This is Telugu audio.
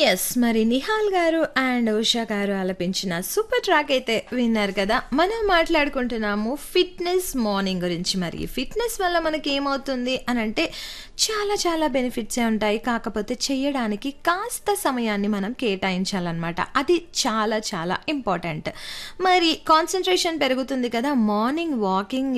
యెస్. మరి 'నిహాల్' గారు అండ్ 'ఉషా' గారు ఆలపించిన సూపర్ ట్రాక్ అయితే విన్నారు కదా! మనం మాట్లాడుకుంటున్నాము ఫిట్‌నెస్ మార్నింగ్ గురించి. మరి ఫిట్‌నెస్ వల్ల మనకేమవుతుంది అనంటే చాలా చాలా బెనిఫిట్సే ఉంటాయి. కాకపోతే చెయ్యడానికి కాస్త సమయాన్ని మనం కేటాయించాలనమాట. అది చాలా చాలా ఇంపార్టెంట్. మరి కాన్సంట్రేషన్ పెరుగుతుంది కదా! Morning walking